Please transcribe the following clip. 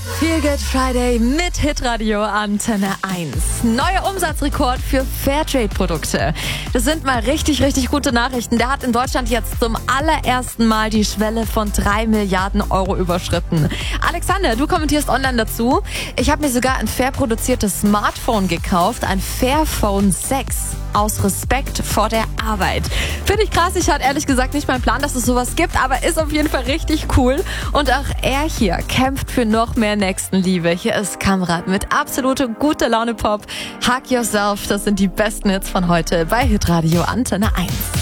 Feel Good Friday mit Hitradio Antenne 1. Neuer Umsatzrekord für Fairtrade-Produkte. Das sind mal richtig, richtig gute Nachrichten. Der hat in Deutschland jetzt zum allerersten Mal die Schwelle von 3 Milliarden Euro überschritten. Alexander, du kommentierst online dazu. Ich habe mir sogar ein fair produziertes Smartphone gekauft, ein Fairphone 6. Aus Respekt vor der Arbeit. Finde ich krass. Ich hatte ehrlich gesagt nicht meinen Plan, dass es sowas gibt, aber ist auf jeden Fall richtig cool. Und auch er hier kämpft für noch mehr Nächstenliebe. Hier ist Kamrat mit absolute gute Laune Pop. Hug Yourself, das sind die besten Hits von heute bei Hitradio Antenne 1.